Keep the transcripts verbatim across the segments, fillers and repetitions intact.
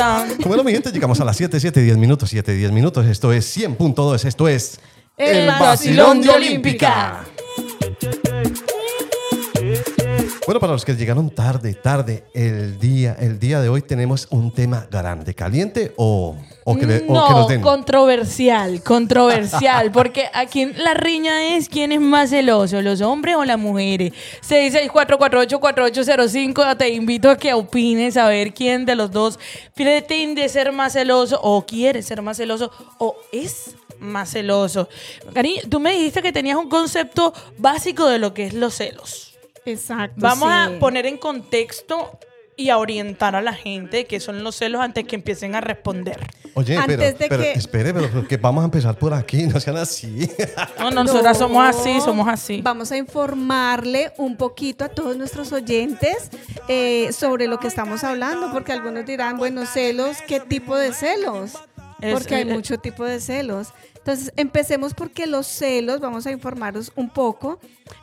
están? Bueno, mi gente, llegamos a las siete, siete, diez minutos, siete, diez minutos. Esto es cien punto dos, esto es... El vacilón de Olímpica. Bueno, para los que llegaron tarde, tarde, el día, el día de hoy tenemos un tema grande, caliente o, o, que, le, no, o que nos den. controversial, controversial, porque aquí la riña es quién es más celoso, los hombres o las mujeres. seis seis cuatro, cuatro ocho cuatro ocho cero cinco, te invito a que opines a ver quién de los dos pretende ser más celoso o quiere ser más celoso o es más celoso. Cariño, tú me dijiste que tenías un concepto básico de lo que es los celos. Exacto. Vamos sí. a poner en contexto y a orientar a la gente de qué son los celos antes que empiecen a responder. Oye, Antes pero, de pero que- espere, pero que vamos a empezar por aquí, no sean así. No, no, nosotras somos así, somos así. Vamos a informarle un poquito a todos nuestros oyentes eh, sobre lo que estamos hablando, porque algunos dirán, bueno, celos, ¿qué tipo de celos? Es- Porque hay eh, mucho tipo de celos. Entonces, empecemos porque los celos, vamos a informaros un poco,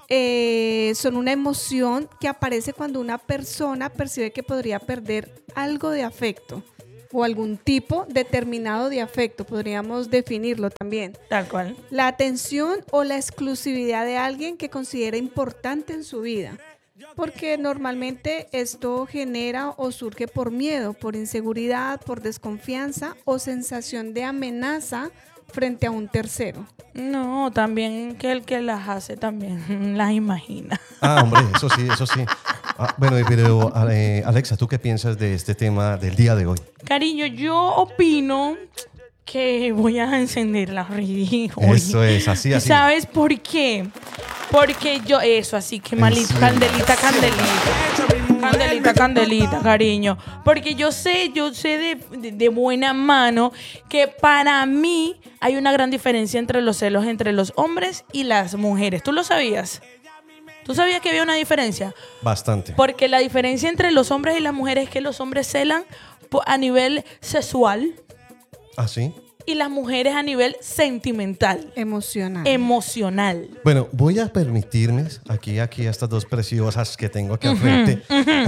eh, son una emoción que aparece cuando una persona percibe que podría perder algo de afecto o algún tipo determinado de afecto, podríamos definirlo también. Tal cual. La atención o la exclusividad de alguien que considera importante en su vida. Porque normalmente esto genera o surge por miedo, por inseguridad, por desconfianza o sensación de amenaza frente a un tercero. No, también que el que las hace también las imagina. Ah, hombre, eso sí, eso sí. Ah, bueno, pero eh, Alexa, ¿tú qué piensas de este tema del día de hoy? Cariño, yo opino que voy a encender la ridícula. Eso es, así, ¿Y así. sabes por qué? Porque yo, eso, así que malita, Enciende. candelita, candelita. Candelita, candelita, cariño. Porque yo sé, yo sé de, de, de buena mano que para mí hay una gran diferencia entre los celos entre los hombres y las mujeres. ¿Tú lo sabías? ¿Tú sabías que había una diferencia? Bastante. Porque la diferencia entre los hombres y las mujeres es que los hombres celan po- a nivel sexual ¿Ah, sí? y las mujeres a nivel sentimental, Emocional. emocional. Bueno, voy a permitirme aquí, aquí a estas dos preciosas que tengo aquí al frente.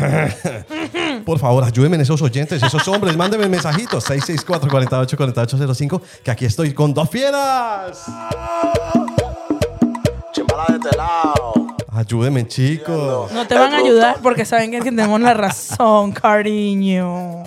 Por favor, ayúdenme esos oyentes, esos hombres, mándenme mensajitos. seis seis cuatro, cuatro ocho, cuatro ocho cero cinco, que aquí estoy con dos fieras. Chimbala de este lado. Ayúdenme, chicos. No te van a ayudar porque saben que tenemos la razón, cariño.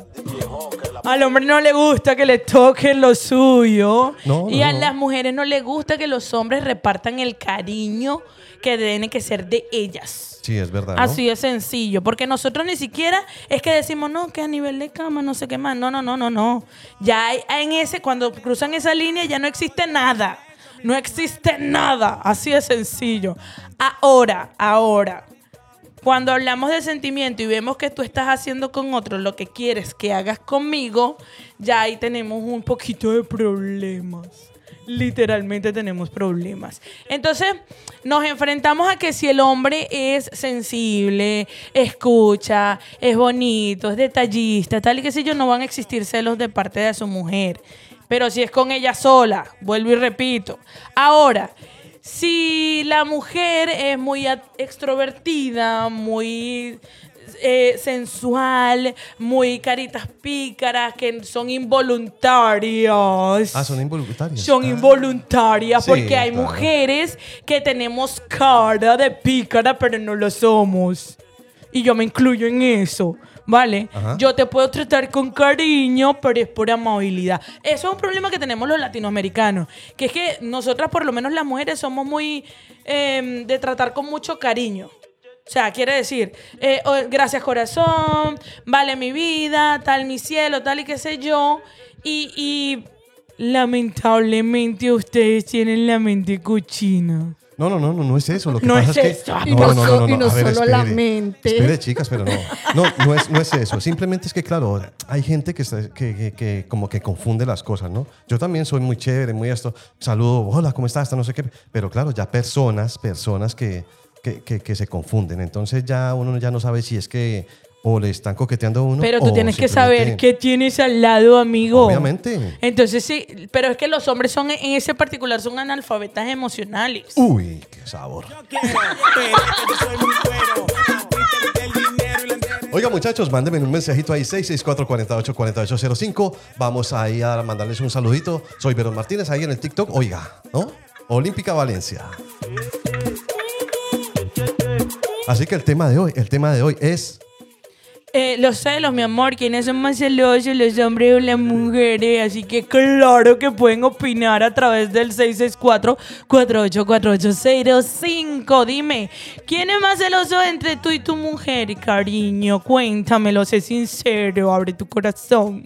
Al hombre no le gusta que le toquen lo suyo. No, y a no. las mujeres no les gusta que los hombres repartan el cariño que tiene que ser de ellas. Sí, es verdad, ¿no? Así de sencillo, porque nosotros ni siquiera es que decimos, no, que a nivel de cama, no sé qué más. No, no, no, no, no. Ya hay, en ese, cuando cruzan esa línea ya no existe nada. No existe nada. Así de sencillo. Ahora, ahora, cuando hablamos de sentimiento y vemos que tú estás haciendo con otro lo que quieres que hagas conmigo, ya ahí tenemos un poquito de problemas. Literalmente tenemos problemas. Entonces, nos enfrentamos a que si el hombre es sensible, escucha, es bonito, es detallista, tal y que sé yo, no van a existir celos de parte de su mujer. Pero si es con ella sola, vuelvo y repito. Ahora, si la mujer es muy a- extrovertida, muy eh, sensual, muy caritas pícaras, que son involuntarias. Ah, son involuntarias. Son Ah. involuntarias Sí, porque hay claro. mujeres que tenemos cara de pícara, pero no lo somos. Y yo me incluyo en eso, ¿vale? Ajá. Yo te puedo tratar con cariño, pero es por amabilidad. Eso es un problema que tenemos los latinoamericanos, que es que nosotras, por lo menos las mujeres, somos muy eh, de tratar con mucho cariño. O sea, quiere decir, eh, oh, gracias corazón, vale mi vida, tal mi cielo, tal y qué sé yo. Y, y lamentablemente ustedes tienen la mente cochina. No, no, no, no, no es eso. Lo que No pasa es es, eso. que... Y no so- y no A ver, solo la espere. mente. Espere, chicas, pero no. No, no es, no es eso. Simplemente es que, claro, hay gente que, está- que, que, que como que confunde las cosas, ¿no? Yo también soy muy chévere, muy esto. Saludo, hola, ¿cómo estás? No sé qué. Pero claro, ya personas, personas que, que, que, que se confunden. Entonces ya uno ya no sabe si es que o le están coqueteando a uno. Pero tú o tienes que simplemente- saber qué tienes al lado, amigo. Obviamente. Entonces sí, pero es que los hombres son, en ese particular, son analfabetas emocionales. Uy, qué sabor. Oiga, muchachos, mándenme un mensajito ahí, seis seis cuatro, cuatro ocho, cuatro ocho cero cinco. Vamos ahí a mandarles un saludito. Soy Verón Martínez, ahí en el TikTok. Oiga, ¿no? Olímpica Valencia. Así que el tema de hoy, el tema de hoy es... Eh, los celos, mi amor, ¿quiénes son más celosos, los hombres o las mujeres? Así que claro que pueden opinar a través del seis seis cuatro, cuatro ocho cuatro ocho cero cinco. Dime, ¿quién es más celoso entre tú y tu mujer, cariño? Cuéntamelo, sé sincero, abre tu corazón.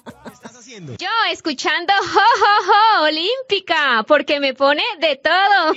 Yo escuchando Jo Jo Jo Olímpica, porque me pone de todo.